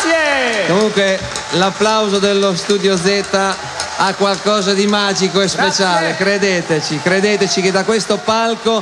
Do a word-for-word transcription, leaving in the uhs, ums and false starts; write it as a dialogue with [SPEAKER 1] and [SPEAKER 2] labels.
[SPEAKER 1] Grazie!
[SPEAKER 2] Comunque l'applauso dello Studio Z ha qualcosa di magico e speciale,
[SPEAKER 1] Grazie.
[SPEAKER 2] credeteci, credeteci che da questo palco